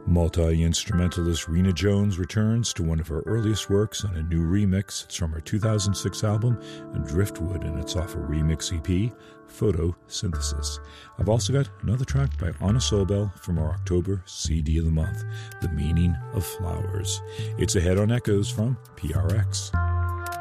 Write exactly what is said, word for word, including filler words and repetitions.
Multi-instrumentalist Rena Jones returns to one of her earliest works on a new remix. It's from her two thousand six album, Driftwood, and it's off a remix E P, Photosynthesis. I've also got another track by Anna Sobel from our October C D of the Month, The Meaning of Flowers. It's ahead on Echoes from P R X.